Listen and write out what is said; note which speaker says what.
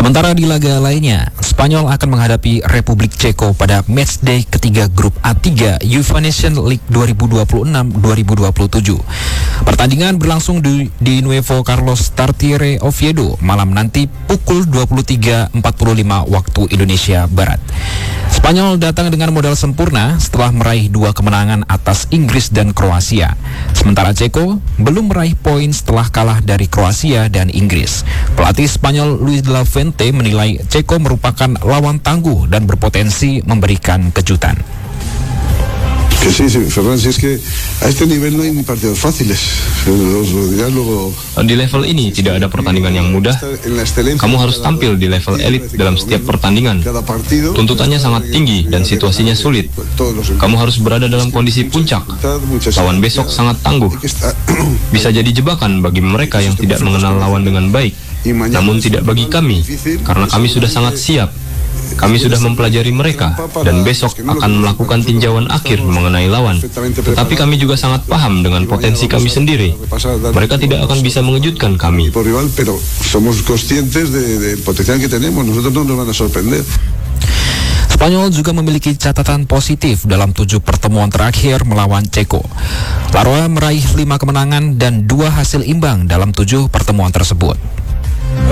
Speaker 1: Sementara di laga lainnya, Spanyol akan menghadapi Republik Ceko pada matchday ketiga grup A3 UEFA Nations League 2026-2027. Pertandingan berlangsung di Nuevo Carlos Tartiere Oviedo malam nanti pukul 23.45 waktu Indonesia Barat. Spanyol datang dengan modal sempurna setelah meraih 2 kemenangan atas Inggris dan Kroasia. Sementara Ceko belum meraih poin setelah kalah dari Kroasia dan Inggris. Pelatih Spanyol Luis de la Fuente menilai Ceko merupakan lawan tangguh dan berpotensi memberikan kejutan.
Speaker 2: Sí, Ferran, si es que a este nivel no hay ni partidos fáciles. Os lo dirás luego.
Speaker 3: Di level ini tidak ada pertandingan yang mudah. Kamu harus tampil di level elit dalam setiap pertandingan. Tuntutannya sangat tinggi dan situasinya sulit. Kamu harus berada dalam kondisi puncak. Lawan besok sangat tangguh. Bisa jadi jebakan bagi mereka yang tidak mengenal lawan dengan baik. Namun tidak bagi kami, karena kami sudah sangat siap. Kami sudah mempelajari mereka, dan besok akan melakukan tinjauan akhir mengenai lawan. Tetapi kami juga sangat paham dengan potensi kami sendiri. Mereka tidak akan bisa mengejutkan kami.
Speaker 1: Spanyol juga memiliki catatan positif dalam 7 pertemuan terakhir melawan Ceko. Larwa meraih 5 kemenangan dan 2 hasil imbang dalam 7 pertemuan tersebut.